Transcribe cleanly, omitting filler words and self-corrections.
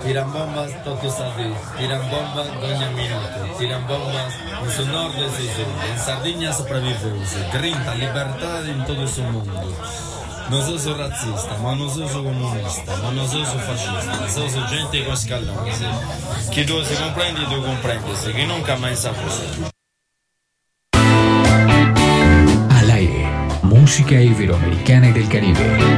Tiran bombas todos os dias, tiran bombas doña minuto, tiran bombas no seu norte e sul, em Sardinha sopravviveu-se, 30, liberdade em todo o mundo. Non sono razzista, ma non sono comunista, ma non sono fascista, sono gente con scaloni. Chi tu si comprendi, tu comprendi, chi non mai sa così. Al aire, música iberoamericana y del Caribe.